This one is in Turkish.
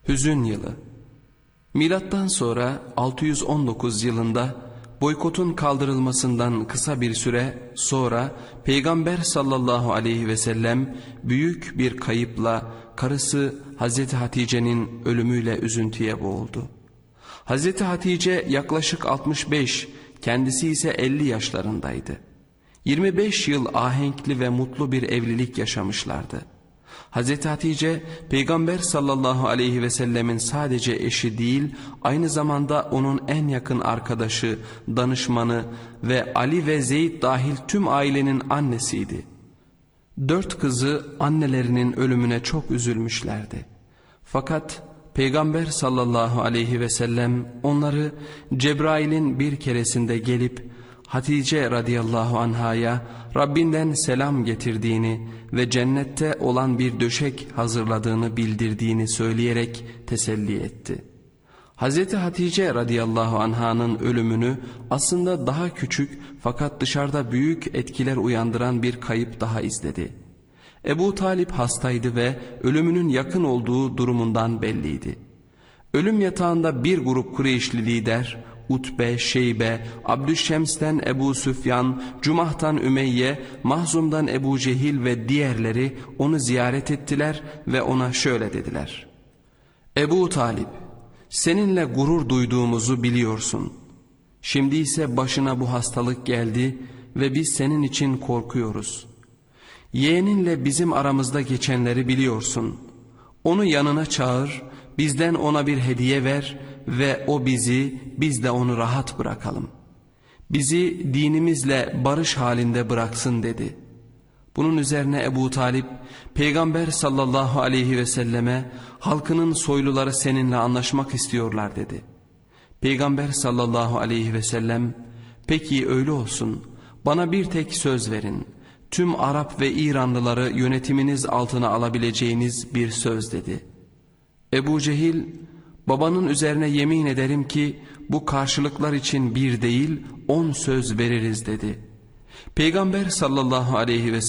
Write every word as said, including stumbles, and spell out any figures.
Hüzün yılı. Milattan sonra altı yüz on dokuz yılında boykotun kaldırılmasından kısa bir süre sonra Peygamber sallallahu aleyhi ve sellem büyük bir kayıpla karısı Hazreti Hatice'nin ölümüyle üzüntüye boğuldu. Hazreti Hatice yaklaşık altmış beş, kendisi ise elli yaşlarındaydı. yirmi beş yıl ahenkli ve mutlu bir evlilik yaşamışlardı. Hazreti Hatice, Peygamber sallallahu aleyhi ve sellemin sadece eşi değil, aynı zamanda onun en yakın arkadaşı, danışmanı ve Ali ve Zeyd dahil tüm ailenin annesiydi. Dört kızı annelerinin ölümüne çok üzülmüşlerdi. Fakat Peygamber sallallahu aleyhi ve sellem onları Cebrail'in bir keresinde gelip Hatice radıyallahu anhaya Rabbinden selam getirdiğini ve cennette olan bir döşek hazırladığını bildirdiğini söyleyerek teselli etti. Hazreti Hatice radıyallahu anhanın ölümünü aslında daha küçük fakat dışarıda büyük etkiler uyandıran bir kayıp daha izledi. Ebu Talip hastaydı ve ölümünün yakın olduğu durumundan belliydi. Ölüm yatağında bir grup Kureyşli lider, Utbe, Şeybe, Abdüşşems'ten Ebu Süfyan, Cumah'tan Ümeyye, Mahzum'dan Ebu Cehil ve diğerleri onu ziyaret ettiler ve ona şöyle dediler: Ebu Talip, seninle gurur duyduğumuzu biliyorsun. Şimdi ise başına bu hastalık geldi ve biz senin için korkuyoruz. Yeğeninle bizim aramızda geçenleri biliyorsun. Onu yanına çağır, bizden ona bir hediye ver ve o bizi, biz de onu rahat bırakalım. Bizi dinimizle barış halinde bıraksın dedi. Bunun üzerine Ebu Talip, Peygamber sallallahu aleyhi ve selleme halkının soyluları seninle anlaşmak istiyorlar dedi. Peygamber sallallahu aleyhi ve sellem, peki öyle olsun, bana bir tek söz verin. Tüm Arap ve İranlıları yönetiminiz altına alabileceğiniz bir söz dedi. Ebu Cehil, babanın üzerine yemin ederim ki bu karşılıklar için bir değil on söz veririz dedi. Peygamber sallallahu aleyhi ve sellem